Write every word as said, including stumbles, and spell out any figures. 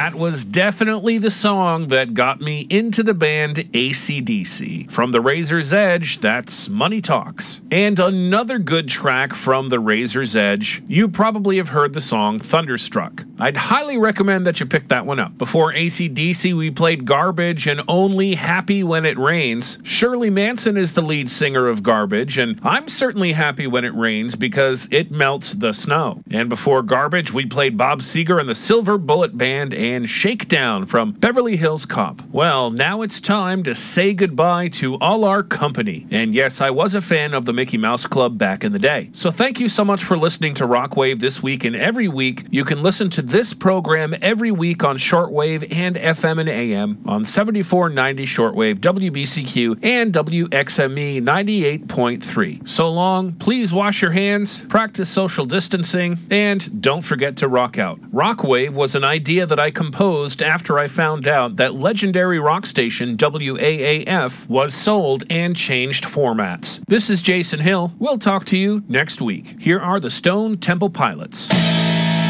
That was definitely the song that got me into the band A C D C. From The Razor's Edge, that's Money Talks. And another good track from The Razor's Edge, you probably have heard the song Thunderstruck. I'd highly recommend that you pick that one up. Before A C D C, we played Garbage and Only Happy When It Rains. Shirley Manson is the lead singer of Garbage, and I'm certainly happy when it rains because it melts the snow. And before Garbage, we played Bob Seger and the Silver Bullet Band and Shakedown from Beverly Hills Cop. Well, now it's time to say goodbye to all our company. And yes, I was a fan of the Mickey Mouse Club back in the day. So thank you so much for listening to Rockwave this week and every week. You can listen to this program every week on shortwave and F M and A M on seventy-four ninety shortwave, W B C Q, and W X M E ninety-eight point three. So long, please wash your hands, practice social distancing, and don't forget to rock out. Rockwave was an idea that I composed after I found out that legendary rock station W A A F was sold and changed formats. This is Jason Hill. We'll talk to you next week. Here are the Stone Temple Pilots.